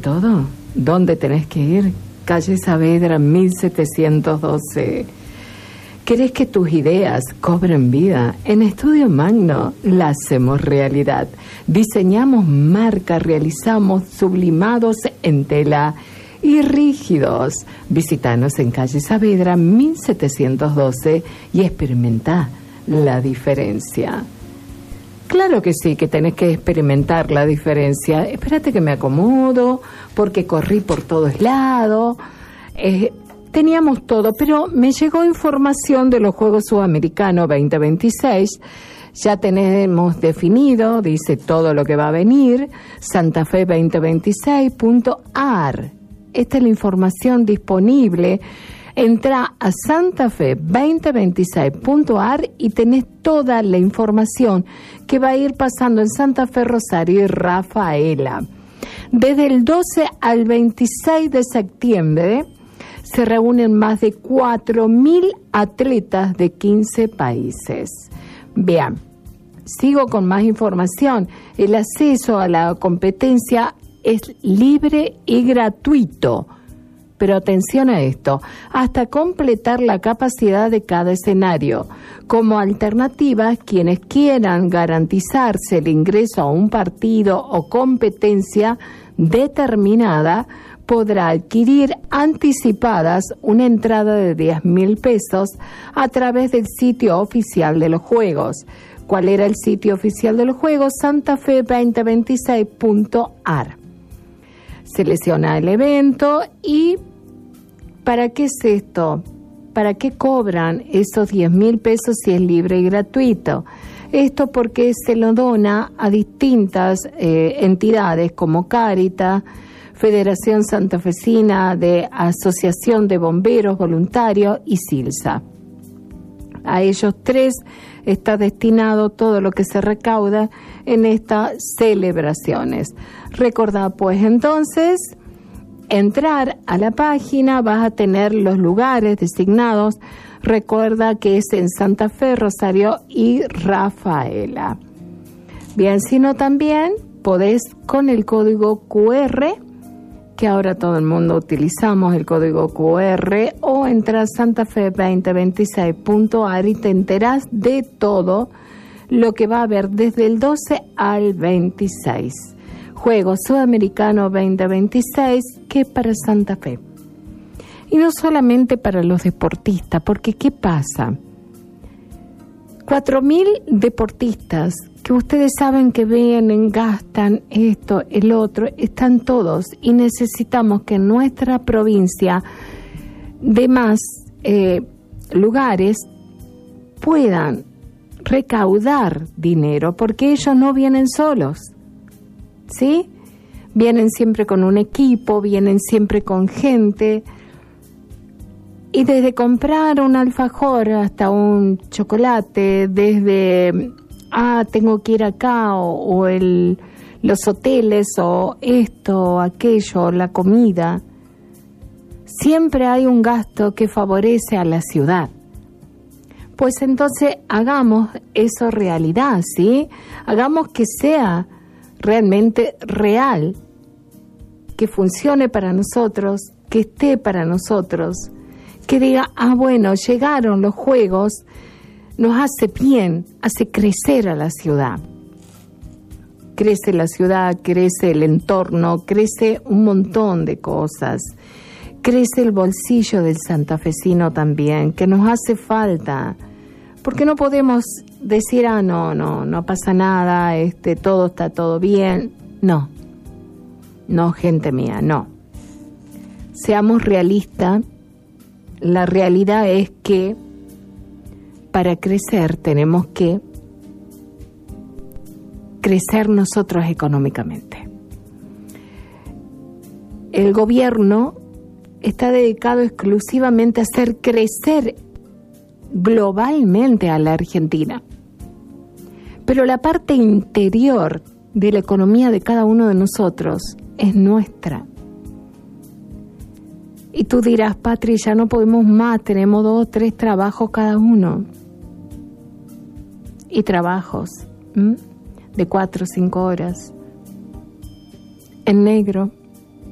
todo? ¿Dónde tenés que ir? Calle Saavedra, 1712. ¿Querés que tus ideas cobren vida? En Estudio Magno la hacemos realidad. Diseñamos marcas, realizamos sublimados en tela y rígidos. Visítanos en calle Saavedra 1712 y experimentá la diferencia. Claro que sí, que tenés que experimentar la diferencia. Espérate que me acomodo, porque corrí por todos lados. Teníamos todo, pero me llegó información de los Juegos Sudamericanos 2026. Ya tenemos definido, dice todo lo que va a venir, santafe2026.ar. Esta es la información disponible. Entra a santafe2026.ar y tenés toda la información que va a ir pasando en Santa Fe, Rosario y Rafaela. Desde el 12 al 26 de septiembre se reúnen más de 4.000 atletas de 15 países. Vean, sigo con más información. El acceso a la competencia es libre y gratuito. Pero atención a esto, hasta completar la capacidad de cada escenario. Como alternativa, quienes quieran garantizarse el ingreso a un partido o competencia determinada, podrá adquirir anticipadas una entrada de 10.000 pesos a través del sitio oficial de los Juegos. ¿Cuál era el sitio oficial de los Juegos? santafe2026.ar. Selecciona el evento y ¿para qué es esto? ¿Para qué cobran esos 10.000 pesos si es libre y gratuito? Esto porque se lo dona a distintas entidades como Cáritas, Federación Santafesina de Asociación de Bomberos Voluntarios y SILSA. A ellos tres está destinado todo lo que se recauda en estas celebraciones. Recordá pues entonces entrar a la página, vas a tener los lugares designados. Recuerda que es en Santa Fe, Rosario y Rafaela. Bien, sino también podés con el código QR, que ahora todo el mundo utilizamos el código QR, o entras a santafe2026.ar y te enterás de todo lo que va a haber desde el 12 al 26. Juegos Sudamericanos 2026, que es para Santa Fe. Y no solamente para los deportistas, porque ¿qué pasa? 4.000 deportistas que ustedes saben que vienen, gastan esto, el otro, están todos y necesitamos que en nuestra provincia demás lugares puedan recaudar dinero, porque ellos no vienen solos, ¿sí? Vienen siempre con un equipo, vienen siempre con gente. Y desde comprar un alfajor hasta un chocolate, desde, tengo que ir acá, o los hoteles, o esto, aquello, la comida, siempre hay un gasto que favorece a la ciudad. Pues entonces hagamos eso realidad, ¿sí? Hagamos que sea realmente real, que funcione para nosotros, que esté para nosotros, que diga, bueno, llegaron los Juegos, nos hace bien, hace crecer a la ciudad. Crece la ciudad, crece el entorno, crece un montón de cosas. Crece el bolsillo del santafesino también, que nos hace falta. Porque no podemos decir, no pasa nada, todo está todo bien. No, gente mía, no. Seamos realistas. La realidad es que para crecer tenemos que crecer nosotros económicamente. El gobierno está dedicado exclusivamente a hacer crecer globalmente a la Argentina. Pero la parte interior de la economía de cada uno de nosotros es nuestra. Y tú dirás, Patri, ya no podemos más, tenemos 2 o 3 trabajos cada uno. Y trabajos de 4 o 5 horas. En negro.